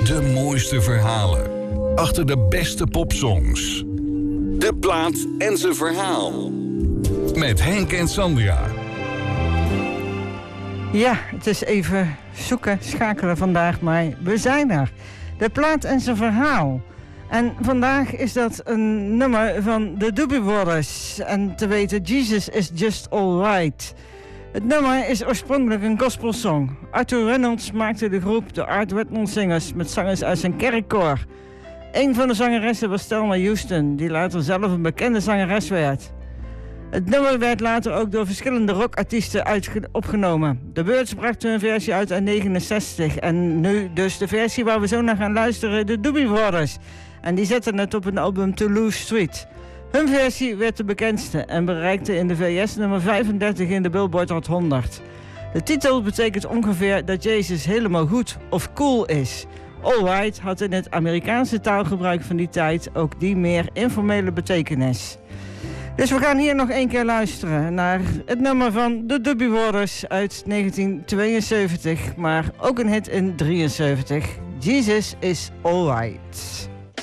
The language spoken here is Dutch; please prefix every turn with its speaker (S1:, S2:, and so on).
S1: De mooiste verhalen. Achter de beste popsongs. De plaat en zijn verhaal. Met Henk en Sandra.
S2: Ja, het is even zoeken, schakelen vandaag, maar we zijn er. De plaat en zijn verhaal. En vandaag is dat een nummer van de Doobie Brothers. En te weten, Jesus is Just Alright. Het nummer is oorspronkelijk een gospelsong. Arthur Reynolds maakte de groep de Art Whitman Singers met zangers uit zijn kerkkoor. Een van de zangeressen was Thelma Houston, die later zelf een bekende zangeres werd. Het nummer werd later ook door verschillende rockartiesten opgenomen. The Byrds brachten hun versie uit in 1969 en nu dus de versie waar we zo naar gaan luisteren, de Doobie Brothers. En die zetten het op een album Toulouse Street. Hun versie werd de bekendste en bereikte in de VS nummer 35 in de Billboard Hot 100. De titel betekent ongeveer dat Jezus helemaal goed of cool is. Alright had in het Amerikaanse taalgebruik van die tijd ook die meer informele betekenis. Dus we gaan hier nog één keer luisteren naar het nummer van de Doobie Brothers uit 1972, maar ook een hit in 1973. Jesus is Alright.